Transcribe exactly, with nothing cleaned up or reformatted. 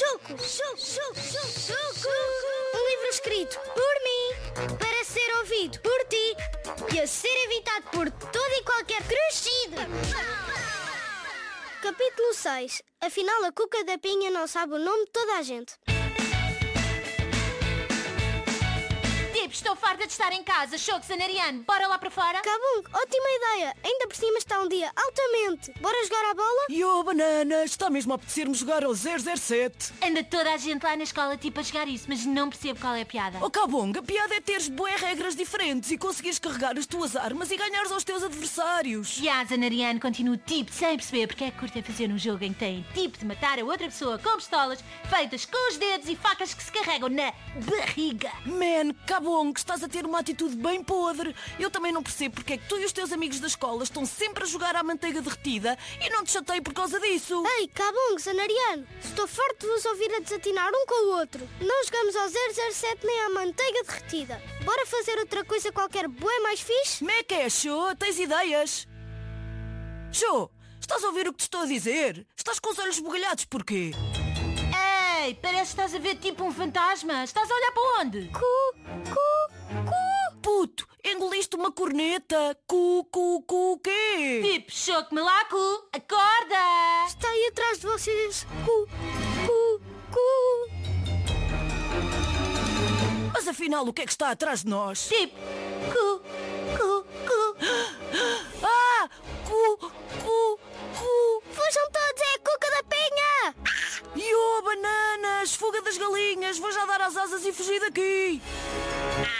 Choco, choco, choco, choco. Um livro escrito por mim, para ser ouvido por ti e a ser evitado por todo e qualquer crescido. Capítulo seis. Afinal, a Cuca da Pinha não sabe o nome de toda a gente. Tipo, estou farta de estar em casa. Choco, Sanariano, bora lá para fora? Cabum, ótima ideia. Ainda por cima está um dia altamente. Bora jogar a bola? E oh, banana, está mesmo a apetecer-me jogar ao zero zero sete. Anda toda a gente lá na escola tipo a jogar isso, mas não percebo qual é a piada. Oh, Cabong, a piada é teres boas regras diferentes e conseguires carregar as tuas armas e ganhares aos teus adversários. E a Sanariano continua tipo sem perceber porque é que curtem fazer um jogo em que tem tipo de matar a outra pessoa com pistolas feitas com os dedos e facas que se carregam na barriga. Man, Cabong, estás a ter uma atitude bem podre. Eu também não percebo porque é que tu e os teus amigos da escola estão sempre a jogar à manteiga derretida e não te chateio por causa disso. Ei, Cabum, Sanariano, estou farto de vos ouvir a desatinar um com o outro. Não jogamos ao zero zero sete nem à manteiga derretida. Bora fazer outra coisa qualquer bué mais fixe? Como é que é, Xô? Tens ideias? Xô, estás a ouvir o que te estou a dizer? Estás com os olhos bugalhados porquê? Ei, parece que estás a ver tipo um fantasma. Estás a olhar para onde? Cu, cu, cu. Puto, engoliste uma corneta. Cu, cu, cu, o quê? Tipo, Choco Melaco, acorda! Está aí atrás de vocês. Cu, cu, cu. Mas afinal, o que é que está atrás de nós? Tipo, cu,